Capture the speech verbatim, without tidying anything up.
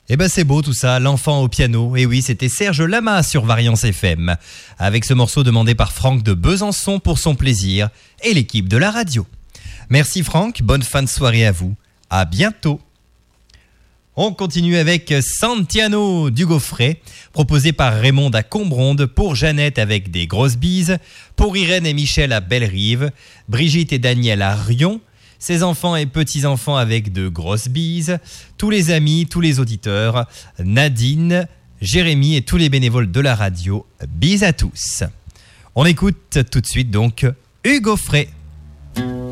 Eh ben c'est beau tout ça, l'enfant au piano. Et oui, c'était Serge Lama sur Variance F M, avec ce morceau demandé par Franck de Besançon pour son plaisir et l'équipe de la radio. Merci Franck, bonne fin de soirée à vous. À bientôt. On continue avec Santiano du Gaufret, proposé par Raymond à Combronde, pour Jeannette avec des grosses bises, pour Irène et Michel à Bellerive, Brigitte et Daniel à Rion, ses enfants et petits-enfants avec de grosses bises, tous les amis, tous les auditeurs, Nadine, Jérémy et tous les bénévoles de la radio. Bises à tous. On écoute tout de suite donc Hugo Frey.